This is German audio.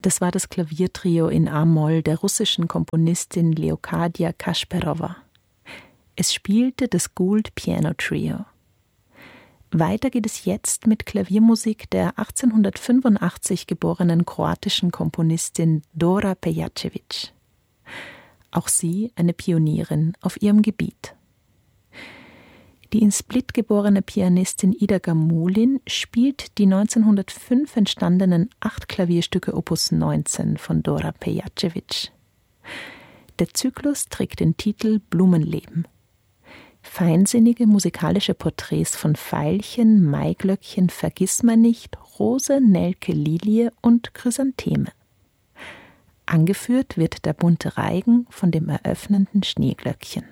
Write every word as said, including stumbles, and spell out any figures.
Das war das Klaviertrio in a-Moll der russischen Komponistin Leokadia Kasperowa. Es spielte das Gould Piano Trio. Weiter geht es jetzt mit Klaviermusik der achtzehnhundertfünfundachtzig geborenen kroatischen Komponistin Dora Pejacevic. Auch sie eine Pionierin auf ihrem Gebiet. Die in Split geborene Pianistin Ida Gamulin spielt die neunzehnhundertfünf entstandenen acht Klavierstücke Opus neunzehn von Dora Pejacevic. Der Zyklus trägt den Titel Blumenleben. Feinsinnige musikalische Porträts von Veilchen, Maiglöckchen, Vergissmeinnicht, Rose, Nelke, Lilie und Chrysantheme. Angeführt wird der bunte Reigen von dem eröffnenden Schneeglöckchen.